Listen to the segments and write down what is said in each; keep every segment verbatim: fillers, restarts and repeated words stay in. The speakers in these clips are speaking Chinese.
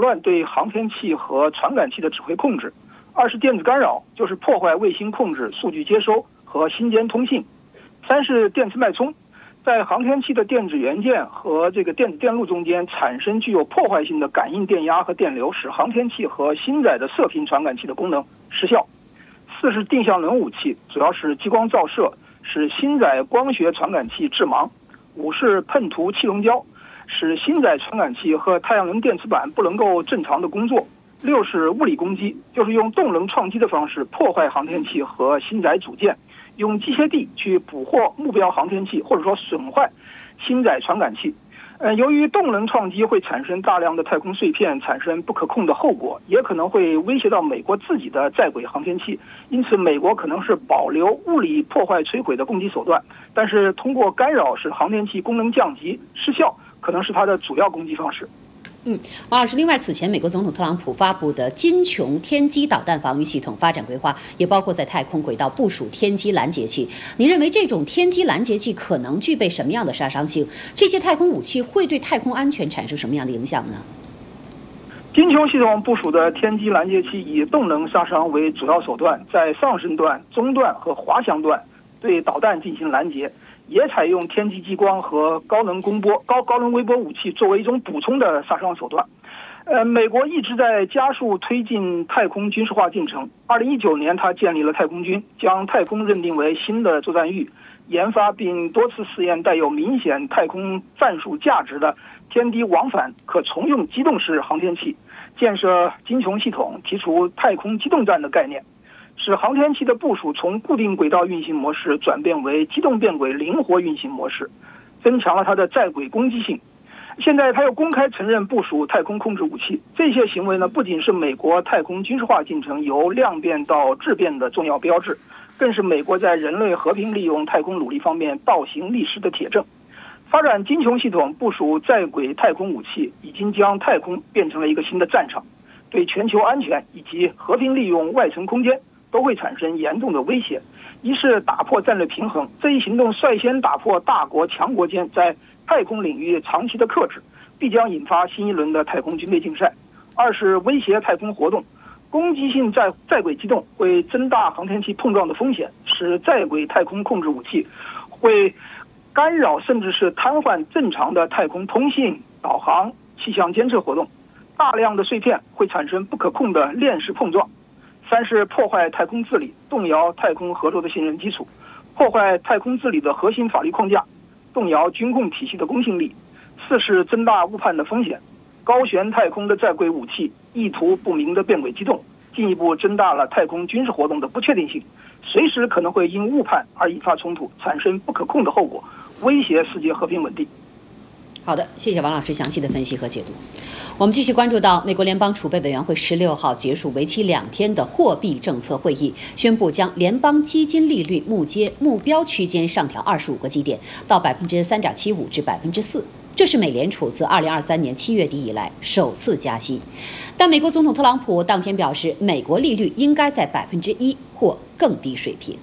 乱对航天器和传感器的指挥控制；二是电子干扰，就是破坏卫星控制、数据接收和星间通信；三是电磁脉冲，在航天器的电子元件和这个电子电路中间产生具有破坏性的感应电压和电流，使航天器和星载的射频传感器的功能失效；四是定向轮武器，主要是激光照射，使星载光学传感器致盲；五是喷涂气溶胶，使星载传感器和太阳能电池板不能够正常的工作；六是物理攻击，就是用动能撞击的方式破坏航天器和星载组件，用机械臂去捕获目标航天器，或者说损坏星载传感器。呃，由于动能撞击会产生大量的太空碎片，产生不可控的后果，也可能会威胁到美国自己的在轨航天器。因此，美国可能是保留物理破坏摧毁的攻击手段，但是通过干扰使航天器功能降级失效，可能是它的主要攻击方式。 嗯，王老师，另外，此前美国总统特朗普发布的金琼天基导弹防御系统发展规划，也包括在太空轨道部署天基拦截器。您认为这种天基拦截器可能具备什么样的杀伤性？这些太空武器会对太空安全产生什么样的影响呢？ 金琼系统部署的天基拦截器以动能杀伤为主要手段，在上升段、中段和滑翔段对导弹进行拦截，也采用天基激光和高能光波、高高能微波武器作为一种补充的杀伤手段。呃，美国一直在加速推进太空军事化进程。二零一九年，他建立了太空军，将太空认定为新的作战域，研发并多次试验带有明显太空战术价值的天敌往返可重用机动式航天器，建设金琼系统，提出太空机动战的概念，使航天器的部署从固定轨道运行模式转变为机动变轨灵活运行模式，增强了它的在轨攻击性。现在他又公开承认部署太空控制武器，这些行为呢，不仅是美国太空军事化进程由量变到质变的重要标志，更是美国在人类和平利用太空努力方面倒行逆施的铁证。发展金琼系统部署在轨太空武器，已经将太空变成了一个新的战场，对全球安全以及和平利用外层空间都会产生严重的威胁。一是打破战略平衡，这一行动率先打破大国强国间在太空领域长期的克制，必将引发新一轮的太空军备竞赛。二是威胁太空活动，攻击性在在轨机动会增大航天器碰撞的风险，使在轨太空控制武器会干扰甚至是瘫痪正常的太空通信、导航、气象监测活动，大量的碎片会产生不可控的链式碰撞。三是破坏太空治理，动摇太空合作的信任基础，破坏太空治理的核心法律框架，动摇军控体系的公信力。四是增大误判的风险，高悬太空的在轨武器意图不明的变轨机动，进一步增大了太空军事活动的不确定性，随时可能会因误判而引发冲突，产生不可控的后果，威胁世界和平稳定。 好的，谢谢王老师详细的分析和解读。我们继续关注到，美国联邦储备委员会十六号结束为期两天的货币政策会议，宣布将联邦基金利率目阶目标区间上调二十五个基点，到百分之三点七五至百分之四。这是美联储自二零二三年七月底以来首次加息。但美国总统特朗普当天表示，美国利率应该在百分之一或更低水平。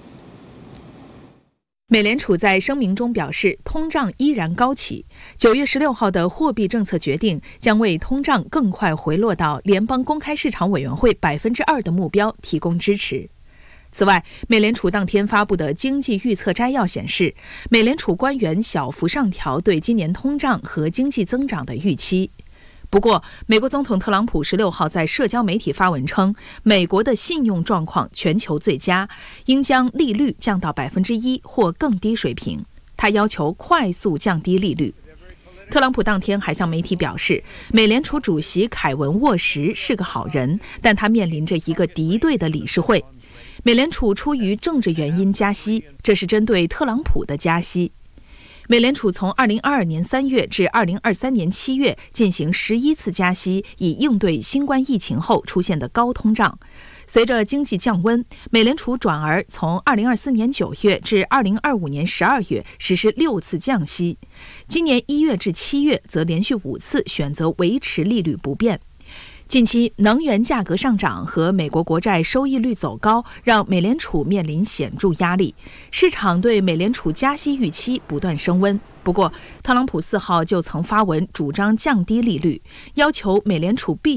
美联储在声明中表示，通胀依然高企。九月十六号的货币政策决定将为通胀更快回落到联邦公开市场委员会百分之二的目标提供支持。此外，美联储当天发布的经济预测摘要显示，美联储官员小幅上调对今年通胀和经济增长的预期。不过，美国总统特朗普十六号在社交媒体发文称，美国的信用状况全球最佳，应将利率降到百分之一或更低水平。他要求快速降低利率。特朗普当天还向媒体表示，美联储主席凯文沃什是个好人，但他面临着一个敌对的理事会。美联储出于政治原因加息，这是针对特朗普的加息。美联储从二零二二年三月至二零二三年七月进行十一次加息，以应对新冠疫情后出现的高通胀。随着经济降温，美联储转而从二零二四年九月至二零二五年十二月实施六次降息，今年一月至七月则连续五次选择维持利率不变。近期能源价格上涨和美国国债收益率走高，让美联储面临显著压力，市场对美联储加息预期不断升温。不过，特朗普四号就曾发文主张降低利率，要求美联储必